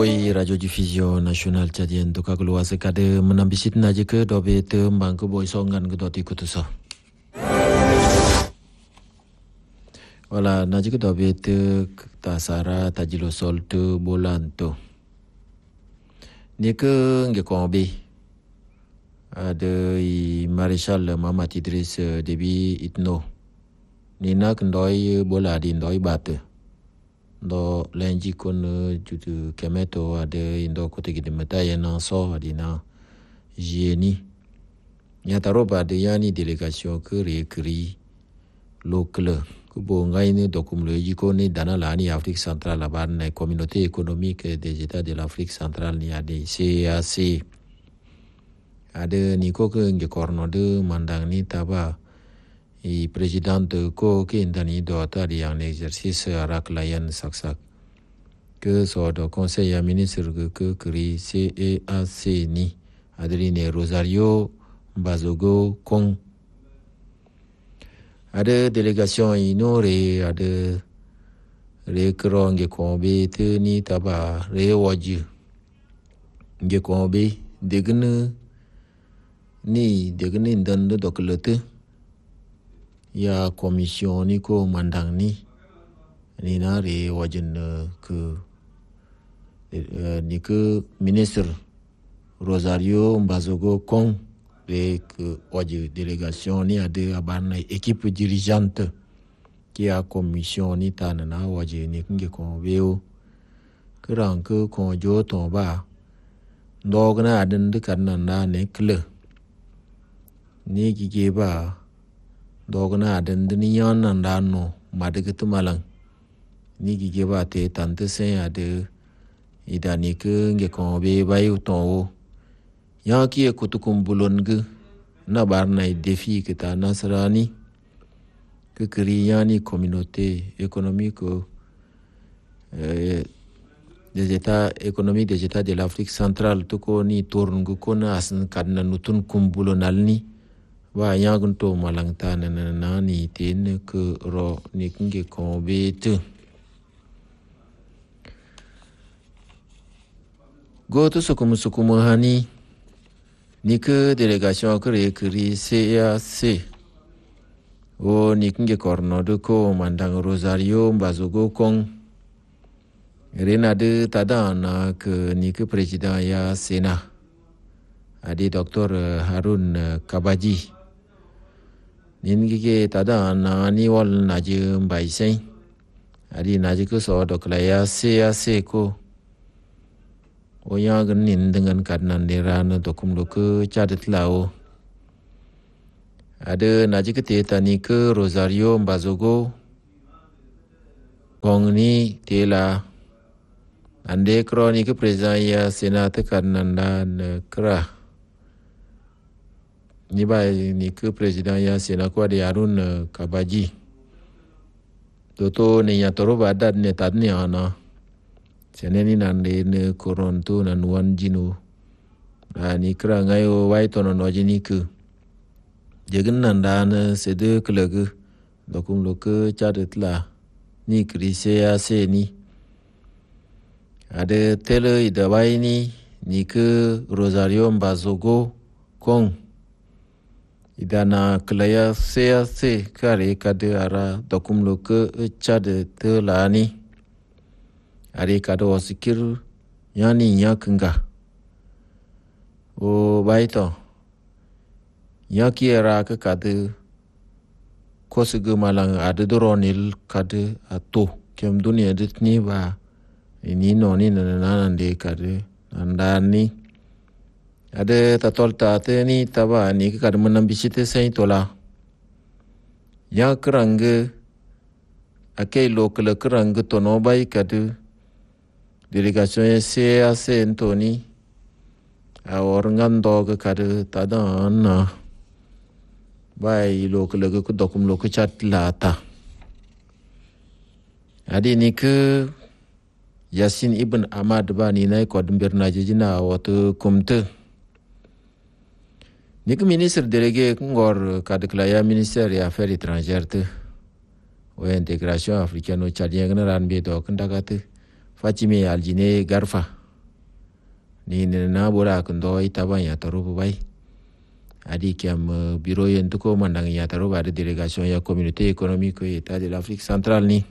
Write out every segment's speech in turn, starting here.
Woi Radio Diffusion Nasional Tchadienne to kakluwa sekade menambisit naje ke dobe te mbang ke boy songan ke doti kutuso. Wala naje ke dobe te tasara tajilo sol te bolanto. Ni ke nge kombe. Ada i Maréchal Mahamat Idriss Déby Itno. Ni nak ndoi bola di ndoi bate. Do lenji kon jutu kemeto ade indo kote gide metaye na so adina jieni nyataroba de yani délégation que réécrit local kubo ngaine dokum leji ko ni dana lani Afrique centrale la ban communauté économique des États de l'Afrique centrale ni ade CAC ade ni ko ke nge korno de mandang ni taba et présidente ko ke ndani do tari en exercice arak layan saksak que so do conseil à ministre que cri CAC ni Adeline Rosario Mbazogo Kong ada délégation inore ada re kronge kombe te ni taba re waji nge kombe degne ndan do doklete ya commission ni ko mandang ni na re wajen ke ni ke ministre Rosario Mbazogo Kong re ke waje délégation ni ade abana équipe dirigeante qui a commission ni tanana waje ni nge ko veo kran ke ko jo ton ba ndogna aden de kanna ne kle ni gige ba dogna adendini yana ndano madegetu malang ni gige ba te tante sen ade idani ke nge kon be bayu ton ya ki e kutukum bulonge na barna défi que ta nasrani que kriyani communauté économique des États économiques des États de l'Afrique centrale to ko ni torngu ko na asan kadna nutun kumbulonalni wa yagun to malangta na ni tin ke ro ni nge konbet go to sukum hani ni ke délégation ke réécrit CAC o ni nge korno de ko mandang Rosario Mbazogo Kong rena de tadana ke ni ke président ya Sénat adi Dr Harun Kabaji ningi tada na ni wal naje mbai sai adi naje ko so dokla ya CAC ko o ya ganin dengan kadnan derana dokum lo ke chadet lao ada naje ke teta ni ke Rosario Mbazogo Kong ni tela ande kroni ke president ya Senat kadnan dan kra ni ba ni ke président ya Sénat ko de Harun Kabaji toto ni ya toro badad ne tadni ana seneni nande ne koronto na nuan jinu ani kra ngayo wai tono no jini ke jegen nanda ne sede klege dokum lo ke chadet-la ni krise ya se ni ade tele ida wai ni ke Rosario Mbazogo Kong idana klaya CAC kare kade ara dokum lo ke chade te lani are kade wasikir yani nyakinga o baito yaki era ke kade kosigu malang ade doronil kade ato kem dunia ditni ba ini noni nanande kade andani ada tatolta ni taba ni kad menambisite sai tola ya kerang akai lokal kerang tono bai kad délégation CAC entoni a organ dog kad tadana bai lokal ko dokum lo ko chat lata adi ni ke Yasin Ibn Ahmad bani nai kod bernaje jina watu kumte ni ke ministre délégué ngor kadklaya ministère des affaires étrangères te o intégration africaine o tchadien ran be do kndagate Fatime Aljine Garfa ni na bora kundo itaban ya taro bai adi kiam biro yentu ko mandang ya taro ba délégation ya communauté économique et état de l'Afrique centrale ni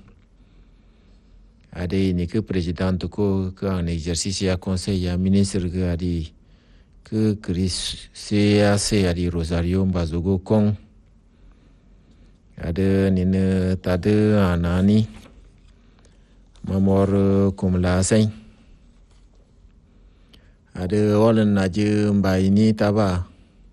ade ni que président ko en exercice ya conseil ya ministre ga adi que Chris CAC adi Rosario Mbazogo Kong ade ni ne tade anani mamor kumla sai ade olen naji mbai ni taba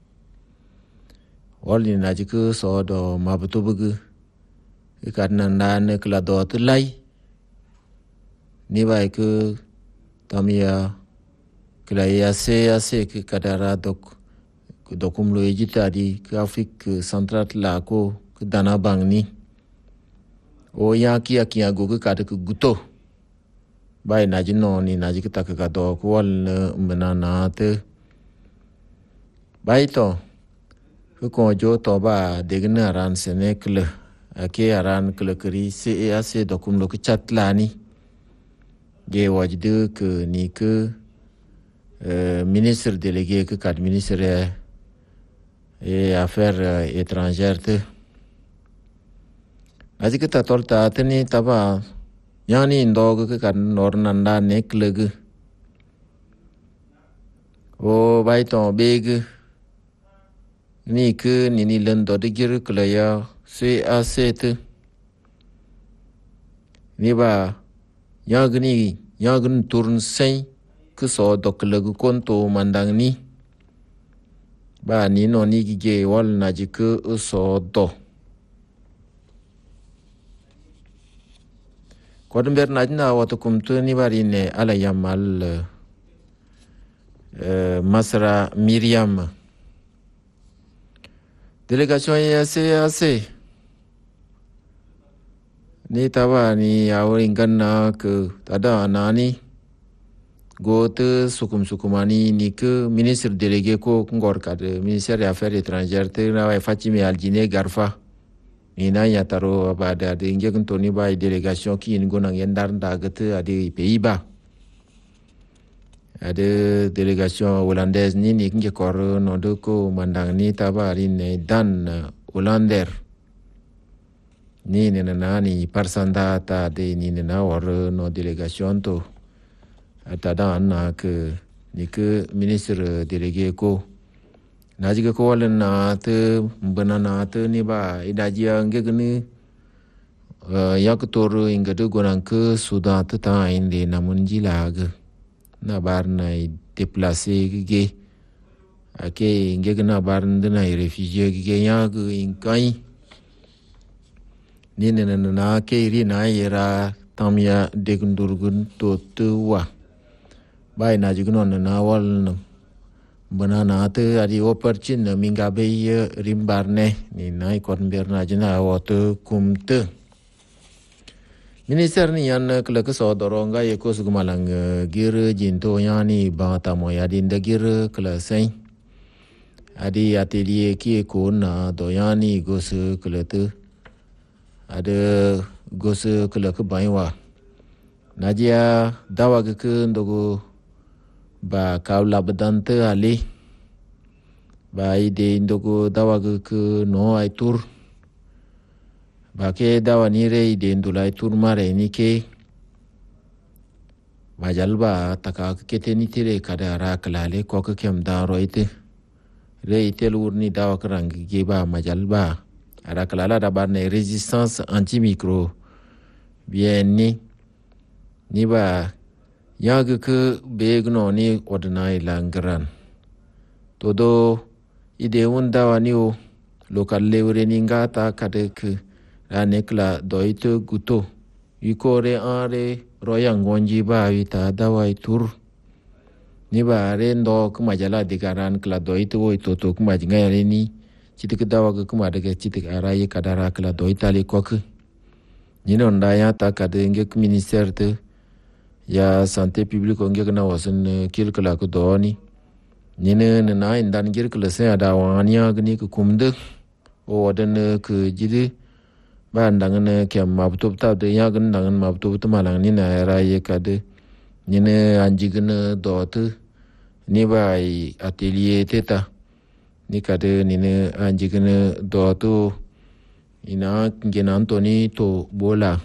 olen naji ke so do mabutu bugu ikadna nan kla do tulai ni bai ke tamia kla ya se ke kadara dokum lo ejita di ke Afrique centrale la ko ke dana bang ni o ya kia go ke kada ke guto bai naji no ni naji ke tak ka do ko wal menana te bai to ko jo to ba degna ran senekle ake aran klekri CAC dokum lo ke chatlani ge wajde ke ni ke ministre délégué que cadre ministre et affaires étrangères te aji ke ta torta teni taba yani ndog ke kan nornanda nekleg o bai to beg ni ke ni lendo de gir klaya CAC te ni ba yagni turn sai ke so dokleg konto mandang ni ba ni no ni gige wal na jike so do kodumber najna wato kumtu ni bari ne ala yamal Masra Miriam délégation ya CAC ni taba ni awin ganna ke tada nani gote sukumani ni ke ministre délégué ko ngor kad ministère des affaires étrangères te na wa Fatimi Aljine Garfa ni na ya taro ba da de ngek toni ba délégation ki ngona yendar ndagate ade Pays-Bas ade délégation hollandaise ni nge kor no de ko mandang ni tabari ne dan hollander ni na ni parsanda ta de ni na war no délégation to tada na ke ni ke ministre délégué ko naji ko wala na te banana te ni ba idaji nge ni yaktor inga de gonan ke Sudan ta inde namunji lag na bar na déplacer ge ake nge na bar na réfugié ge ya in kai ni na ke ri na yera tamya de gundurgun to tuwa bai na jigno na wal banana te adi operchin minga be rimbarne ni nai kon berna jina wato kumte minister ni yan klek so doronga yeko sugumalang gir jinto yani ba tamo yadin de gir klasai adi atelier ki ko na do yani gos klete ada gos klek baiwa najia dawa ke ndogo ba kaula bedante ali ba ide ndogo dawa ke no ay tur ba ke dawa ni re ide ndulai tur mare ni ke majalba taka ke teni tire kada ra kalale ko ke kem da roite re itel urni dawa krang ge ba majalba ara kalala da bar ne résistance antimicro bien ni ba yag ke begno ni ordinary langran todo ide unda wani o local lewre ni ngata kade ke ranekla doito guto ikore are royang gonji ba wita dawai tur ni ba rendo kuma jala digaran kla doito wo to kuma jingare ni citik dawa kuma daga citik araye kadara kla doita le kok ni non da ya ta kade ngek ministère te ya santé publique on ngek na wasun kilkala ko doni nine na indan girkala sai da waniya gni ko kumde o wadan ke jidi ba ndangan ke mabtub ta de ya gan ndangan mabtub ta malang ni na raye kade nine anjigna dot ni bai atelier teta ni kade ni ne anjigene do to ina ngena Antoni to bola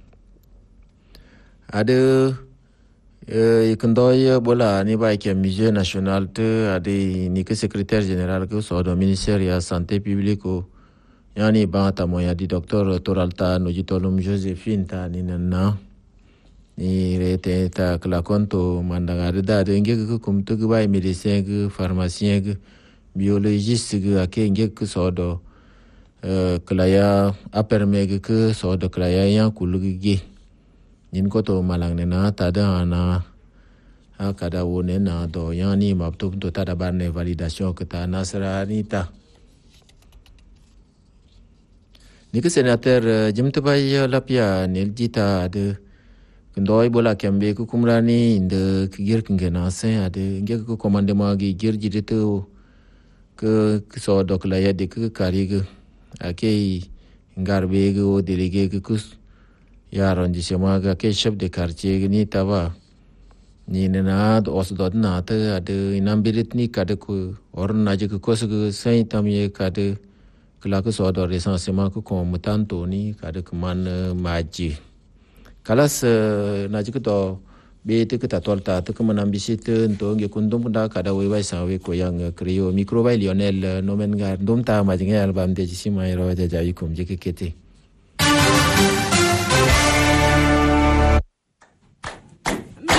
ade ikandoy bola ni bai ke musée national te ade ni ke secrétaire général ke so do ministère ya santé publique o yani ba ta mo ya di docteur Toralta no jitolum Josephine ta ni nanna ni rete ta kla konto mandanga da de nge ko kum to bai médecin ke pharmacien ke biologiste ke ake nge ko so do klaya aperme ke so do klaya yan kulugi nin ko to malang ne na ta da na kada wone na do yani mapto to ta da barne validation ke ta nasra ni ta ni ke sénateur jimte bay lapia nel jita de ndoy bola kembe ku kumrani inde kigir kingena sen ade nge ko commandement gi gir jidete ke so do klaya de ke kari ge ake ngarbe ge o délégué ge kus ya arrondissement ga ke chef de quartier ni taba ni na do os do na ta ade inambirit ni kade ko orna je ko se sai tamye kade kala ko so do recensement ko mutanto ni kade man maji kalas na je ko do be te ka tolta te ko manambisite ndo nge kundum da kada we bai sawe ko yang kriyo micro bai Lionel nomen gar dum ta ma jinga album de jisi mai ro ja jayi kum je ke kete